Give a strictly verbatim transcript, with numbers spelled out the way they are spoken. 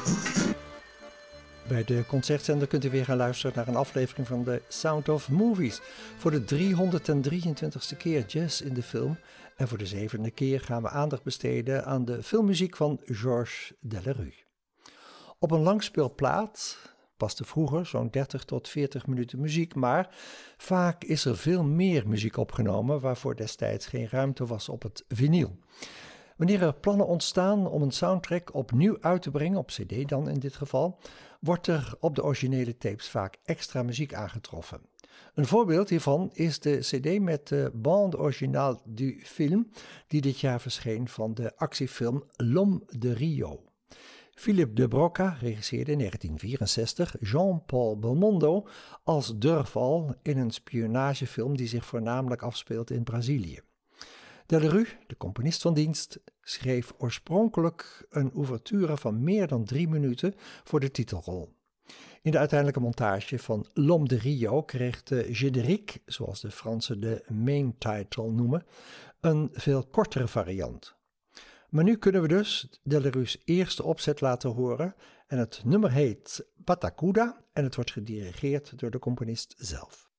Bij de Concertzender kunt u weer gaan luisteren naar een aflevering van de Sound of Movies. Voor de driehonderddrieëntwintigste keer jazz in de film. En voor de zevende keer gaan we aandacht besteden aan de filmmuziek van Georges Delerue. Op een langspeelplaat paste vroeger zo'n dertig tot veertig minuten muziek, maar vaak is er veel meer muziek opgenomen waarvoor destijds geen ruimte was op het vinyl. Wanneer er plannen ontstaan om een soundtrack opnieuw uit te brengen, op cd dan in dit geval, wordt er op de originele tapes vaak extra muziek aangetroffen. Een voorbeeld hiervan is de cd met de bande originale du film, die dit jaar verscheen van de actiefilm L'Homme de Rio. Philippe de Broca regisseerde in negentien vierenzestig Jean-Paul Belmondo als Durval in een spionagefilm die zich voornamelijk afspeelt in Brazilië. Delerue, de componist van dienst, schreef oorspronkelijk een ouverture van meer dan drie minuten voor de titelrol. In de uiteindelijke montage van L'Homme de Rio kreeg de générique, zoals de Fransen de main title noemen, een veel kortere variant. Maar nu kunnen we dus Delerue's eerste opzet laten horen en het nummer heet Patacuda en het wordt gedirigeerd door de componist zelf.